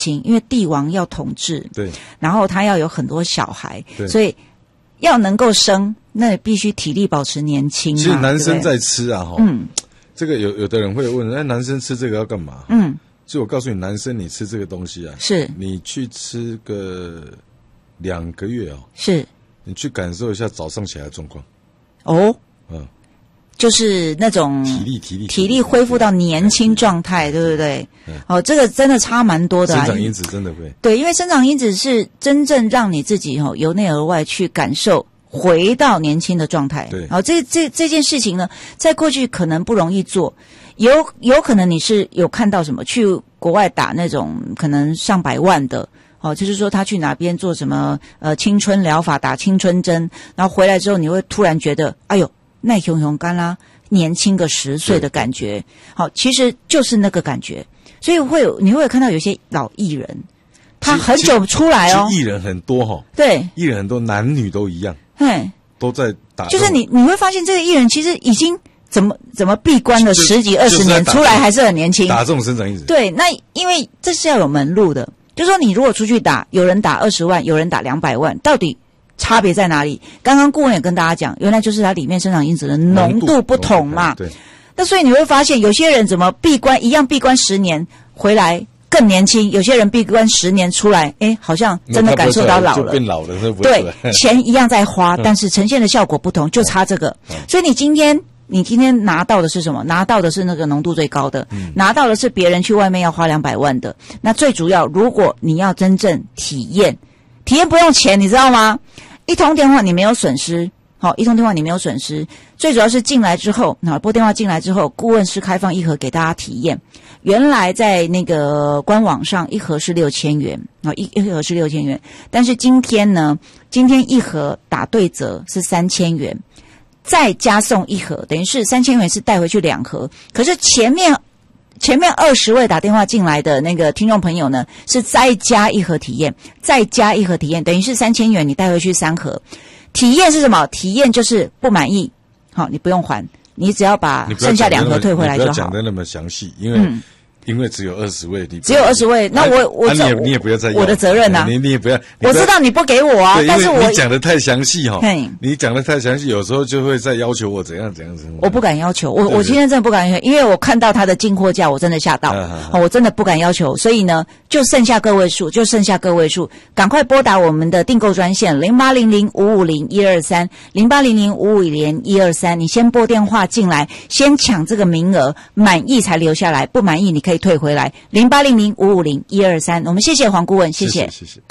因为帝王要统治， 对， 然后他要有很多小孩， 对， 所以要能够生，那必须体力保持年轻嘛。 其实男生在吃啊，这个有的人会问，哎，男生吃这个要干嘛？所以我告诉你，男生你吃这个东西啊， 是你去吃个2个月哦， 是你去感受一下早上起来的状况。 哦，就是那种体力恢复到年轻状态，对不对？这个真的差蛮多的啊。 生长因子真的会对，因为生长因子是真正让你自己由内而外去感受回到年轻的状态。 对， 这件事情呢，在过去可能不容易做，有可能你是有看到什么去国外打那种可能上百万的。就是说他去哪边做什么青春疗法，打青春针，然后回来之后你会突然觉得，哎呦，耐熊熊干啦，年轻个10岁的感觉。好，其实就是那个感觉，所以你会有看到有些老艺人，他很久出来哦。 艺人很多对， 艺人很多，男女都一样，都在打。 就是你会发现这个艺人其实已经怎么闭关了10几20年，出来还是很年轻。 打这种生长因子。 对，那因为这是要有门路的。就说你如果出去打，有人打20万，有人打200万，到底差别在哪里？刚刚顾问也跟大家讲，原来就是它里面生长因子的浓度不同嘛。 对。 那所以你会发现，有些人怎么闭关10年回来更年轻，有些人闭关10年出来，好像真的感受到老了， 变老了， 对，钱一样在花，但是呈现的效果不同，就差这个。所以你今天拿到的是什么？拿到的是那个浓度最高的，拿到的是别人去外面要花200万的。那最主要，如果你要真正体验不用钱，你知道吗？一通电话你没有损失，一通电话你没有损失。最主要是进来之后，拨电话进来之后，顾问师开放1盒给大家体验。原来在那个官网上1盒是6000元，一盒是6000元，但是今天1盒打对折是3000元。再加送1盒，等于是3000元是带回去2盒。可是前面20位打电话进来的那个听众朋友呢，是再加1盒体验，再加1盒体验，等于是3000元你带回去3盒。体验是什么？体验就是不满意，你不用还，你只要把剩下2盒退回来就好。 你不要讲的那么详细，因为只有20位， 只有20位，那你也不要再要我的责任啊， 你也不要， 我知道你不给我啊，但是你讲的太详细你讲的太详细，有时候就会再要求我怎样。 我不敢要求，我今天真的不敢要求，因为我看到他的进货价，我真的吓到，我真的不敢要求，所以呢，就剩下个位数，赶快拨打我们的订购专线0800550123 0800550123，你先拨电话进来，先抢这个名额，满意才留下来，不满意你可以退回来，0800550123。我们谢谢黄顾问，谢谢。